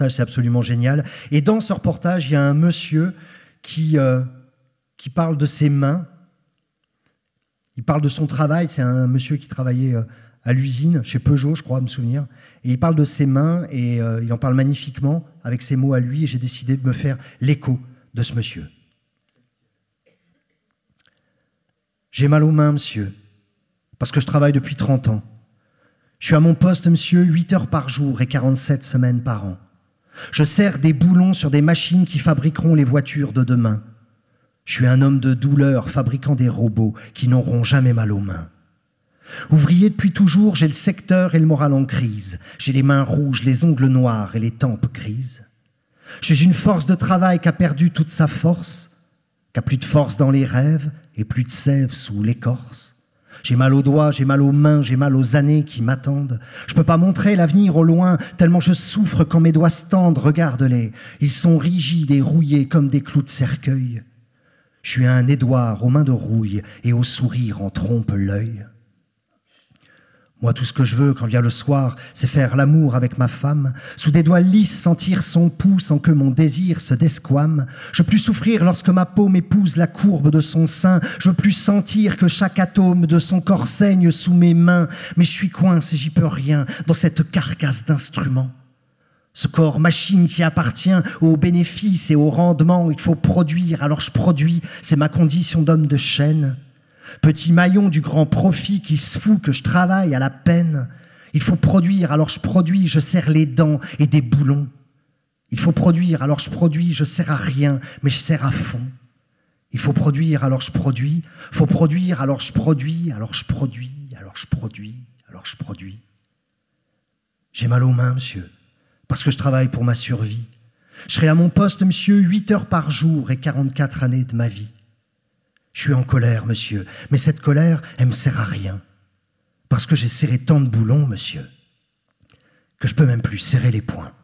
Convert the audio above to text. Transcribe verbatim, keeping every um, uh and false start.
C'est absolument génial. Et dans ce reportage, il y a un monsieur qui, euh, qui parle de ses mains. Il parle de son travail. C'est un monsieur qui travaillait euh, à l'usine, chez Peugeot, je crois, à me souvenir. Et il parle de ses mains et euh, il en parle magnifiquement avec ses mots à lui. Et j'ai décidé de me faire l'écho de ce monsieur. J'ai mal aux mains, monsieur, parce que je travaille depuis trente ans. Je suis à mon poste, monsieur, huit heures par jour et quarante-sept semaines par an. Je serre des boulons sur des machines qui fabriqueront les voitures de demain. Je suis un homme de douleur fabriquant des robots qui n'auront jamais mal aux mains. Ouvrier depuis toujours, j'ai le secteur et le moral en crise. J'ai les mains rouges, les ongles noirs et les tempes grises. Je suis une force de travail qui a perdu toute sa force, qui a plus de force dans les rêves et plus de sève sous l'écorce. J'ai mal aux doigts, j'ai mal aux mains, j'ai mal aux années qui m'attendent. Je peux pas montrer l'avenir au loin, tellement je souffre quand mes doigts se tendent, regarde-les. Ils sont rigides et rouillés comme des clous de cercueil. Je suis un Édouard aux mains de rouille et au sourire en trompe l'œil. Moi, tout ce que je veux quand vient le soir, c'est faire l'amour avec ma femme, sous des doigts lisses sentir son pouls sans que mon désir se desquame. Je veux plus souffrir lorsque ma paume épouse la courbe de son sein. Je veux plus sentir que chaque atome de son corps saigne sous mes mains. Mais je suis coincé, j'y peux rien, dans cette carcasse d'instruments. Ce corps machine qui appartient aux bénéfices et au rendement, il faut produire, alors je produis, c'est ma condition d'homme de chaîne. Petit maillon du grand profit qui se fout que je travaille à la peine. Il faut produire, alors je produis, je serre les dents et des boulons. Il faut produire, alors je produis, je sers à rien, mais je sers à fond. Il faut produire, alors je produis. Faut produire, alors je produis, alors je produis, alors je produis, alors je produis. J'ai mal aux mains, monsieur, parce que je travaille pour ma survie. Je serai à mon poste, monsieur, huit heures par jour et quarante-quatre années de ma vie. Je suis en colère, monsieur, mais cette colère, elle me sert à rien. Parce que j'ai serré tant de boulons, monsieur, que je peux même plus serrer les poings.